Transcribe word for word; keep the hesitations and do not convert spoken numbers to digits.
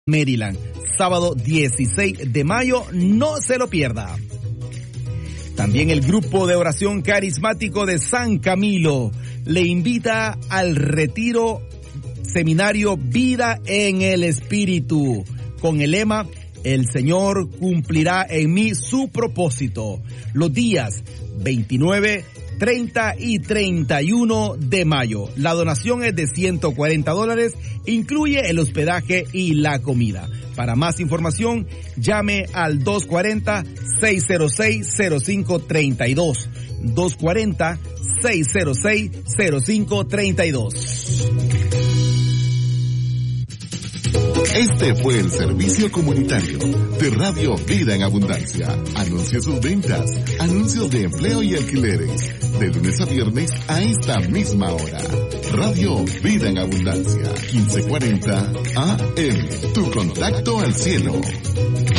Maryland, sábado dieciséis de mayo, no se lo pierda. También el grupo de oración carismático de San Camilo le invita al retiro seminario Vida en el Espíritu, con el lema El Señor cumplirá en mí su propósito. Los días veintinueve, treinta y treinta y uno de mayo. La donación es de ciento cuarenta dólares, incluye el hospedaje y la comida. Para más información, llame al dos cuatro cero, seis cero seis, cero cinco tres dos. dos cuatro cero, seis cero seis, cero cinco tres dos. Este fue el servicio comunitario de Radio Vida en Abundancia. Anuncia sus ventas, anuncios de empleo y alquileres, de lunes a viernes a esta misma hora. Radio Vida en Abundancia, quince cuarenta A M, tu contacto al cielo.